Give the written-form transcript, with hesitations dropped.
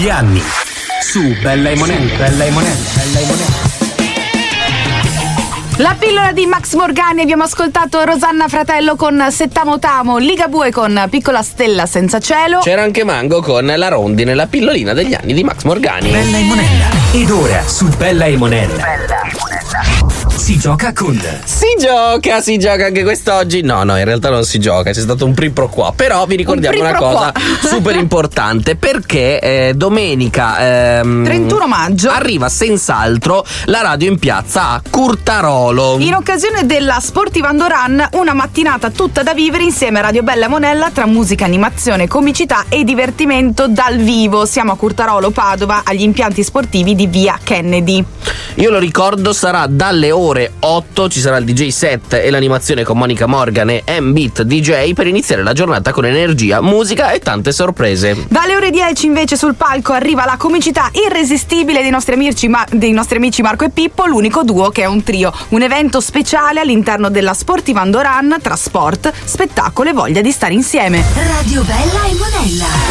degli anni. Su Bella e Monella, Bella e Monella, Bella e Monella. La pillola di Max Morgani, abbiamo ascoltato Rosanna Fratello con Settamo Tamo, Ligabue con Piccola Stella Senza Cielo. C'era anche Mango con La Rondine, la pillolina degli anni di Max Morgani. Bella e Monella. Ed ora su Bella e Monella si gioca con... Si gioca anche quest'oggi. No, in realtà non si gioca, c'è stato un pro qua. Però vi ricordiamo una cosa super importante, perché domenica 31 maggio arriva senz'altro la radio in piazza a Curtarolo. In occasione della Sportivando Run, una mattinata tutta da vivere insieme a Radio Bella e Monella, tra musica, animazione, comicità e divertimento dal vivo. Siamo a Curtarolo, Padova, agli impianti sportivi di via Kennedy. Io lo ricordo, sarà dalle ore 8, ci sarà il DJ set e l'animazione con Monica Morgan e M-Beat DJ per iniziare la giornata con energia, musica e tante sorprese. Dalle ore 10 invece sul palco arriva la comicità irresistibile dei nostri amici Marco e Pippo, l'unico duo che è un trio. Un evento speciale all'interno della Sportivando Run tra sport, spettacolo e voglia di stare insieme. Radio Bella e Monella.